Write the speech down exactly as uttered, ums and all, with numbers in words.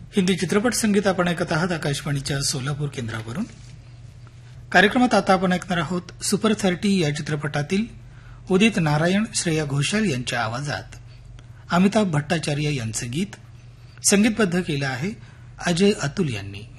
हिंदी चित्रपट संगीत आपण ऐकत आहात आकाशवाणीच्या सोलापूर केंद्रावरून. कार्यक्रमात आता आपण ऐकणार आहोत सुपर थर्टी या चित्रपटातील उदित नारायण, श्रेया घोषाल यांच्या आवाजात अमिताभ भट्टाचार्य यांचं गीत. संगीतबद्ध केलं आहे अजय अतुल यांनी.